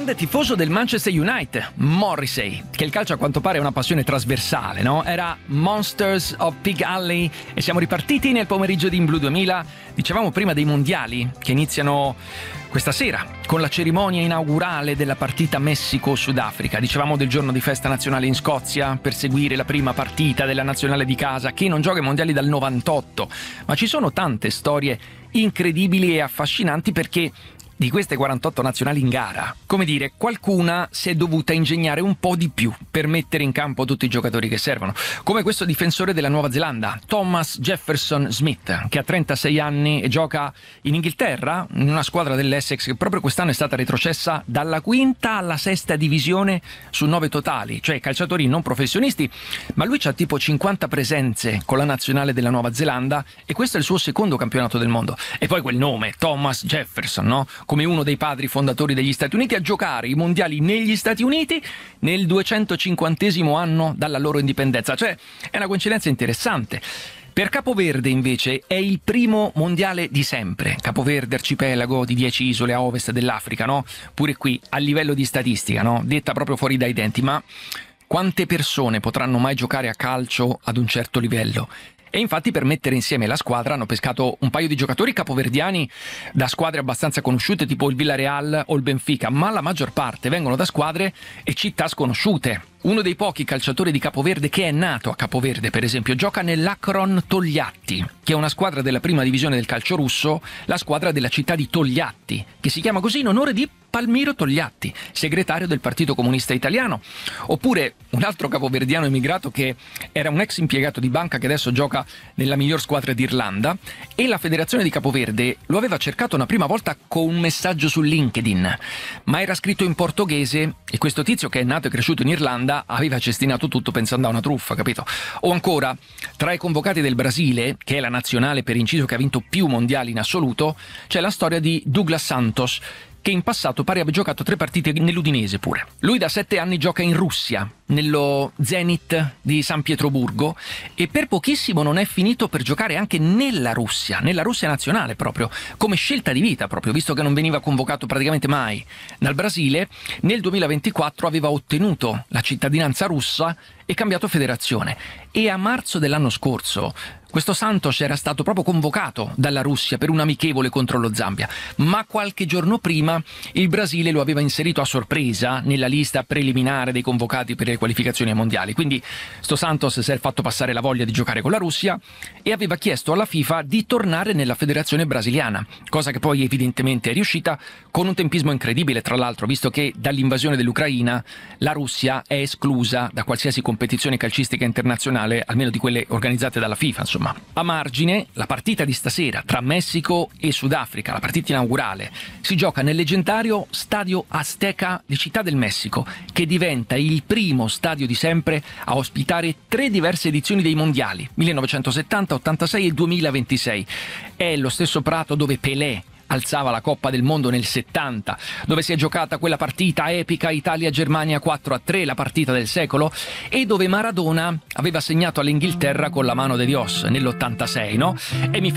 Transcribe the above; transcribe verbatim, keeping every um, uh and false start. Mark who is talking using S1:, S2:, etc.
S1: grande tifoso del Manchester United, Morrissey, che il calcio a quanto pare è una passione trasversale, no? Era Monsters of Pig Alley e siamo ripartiti nel pomeriggio di In Blue duemila. Dicevamo prima dei mondiali che iniziano questa sera con la cerimonia inaugurale della partita Messico-Sudafrica. Dicevamo del giorno di festa nazionale in Scozia per seguire la prima partita della nazionale di casa che non gioca ai mondiali dal novantotto. Ma ci sono tante storie incredibili e affascinanti perché di queste quarantotto nazionali in gara, come dire, qualcuna si è dovuta ingegnare un po' di più per mettere in campo tutti i giocatori che servono, come questo difensore della Nuova Zelanda, Thomas Jefferson Smith, che ha trentasei anni e gioca in Inghilterra, in una squadra dell'Essex che proprio quest'anno è stata retrocessa dalla quinta alla sesta divisione su nove totali, cioè calciatori non professionisti, ma lui c'ha tipo cinquanta presenze con la nazionale della Nuova Zelanda e questo è il suo secondo campionato del mondo. E poi quel nome, Thomas Jefferson, no? Come uno dei padri fondatori degli Stati Uniti, a giocare i mondiali negli Stati Uniti nel duecentocinquantesimo anno dalla loro indipendenza. Cioè, è una coincidenza interessante. Per Capoverde, invece, è il primo mondiale di sempre. Capoverde, arcipelago di dieci isole a ovest dell'Africa, no? Pure qui, a livello di statistica, no? Detta proprio fuori dai denti. Ma quante persone potranno mai giocare a calcio ad un certo livello? E infatti per mettere insieme la squadra hanno pescato un paio di giocatori capoverdiani da squadre abbastanza conosciute tipo il Villarreal o il Benfica, ma la maggior parte vengono da squadre e città sconosciute. Uno dei pochi calciatori di Capoverde che è nato a Capoverde, per esempio, gioca nell'Akron Togliatti, che è una squadra della prima divisione del calcio russo, la squadra della città di Togliatti, che si chiama così in onore di Palmiro Togliatti, segretario del Partito Comunista Italiano. Oppure un altro capoverdiano emigrato che era un ex impiegato di banca che adesso gioca nella miglior squadra d'Irlanda, e la federazione di Capoverde lo aveva cercato una prima volta con un messaggio su LinkedIn, ma era scritto in portoghese e questo tizio, che è nato e cresciuto in Irlanda, aveva cestinato tutto pensando a una truffa, capito? O ancora, tra i convocati del Brasile, che è la nazionale per inciso che ha vinto più mondiali in assoluto, c'è la storia di Douglas Santos, che in passato pare abbia giocato tre partite nell'Udinese pure. Lui da sette anni gioca in Russia, nello Zenit di San Pietroburgo, e per pochissimo non è finito per giocare anche nella Russia, nella Russia nazionale proprio, come scelta di vita proprio, visto che non veniva convocato praticamente mai dal Brasile. Nel duemilaventiquattro aveva ottenuto la cittadinanza russa e cambiato federazione, e a marzo dell'anno scorso questo Santos era stato proprio convocato dalla Russia per un amichevole contro lo Zambia, ma qualche giorno prima il Brasile lo aveva inserito a sorpresa nella lista preliminare dei convocati per le qualificazioni ai mondiali. Quindi sto Santos si è fatto passare la voglia di giocare con la Russia e aveva chiesto alla FIFA di tornare nella federazione brasiliana, cosa che poi evidentemente è riuscita con un tempismo incredibile, tra l'altro, visto che dall'invasione dell'Ucraina la Russia è esclusa da qualsiasi competizione calcistica internazionale, almeno di quelle organizzate dalla FIFA, insomma. A margine, la partita di stasera tra Messico e Sudafrica, la partita inaugurale, si gioca nel leggendario Stadio Azteca di Città del Messico, che diventa il primo stadio di sempre a ospitare tre diverse edizioni dei mondiali, millenovecentosettanta, ottantasei e duemilaventisei. È lo stesso prato dove Pelé alzava la Coppa del Mondo nel settanta, dove si è giocata quella partita epica Italia-Germania quattro a tre, la partita del secolo, e dove Maradona aveva segnato all'Inghilterra con la mano de Dios nell'ottantasei, no? E mi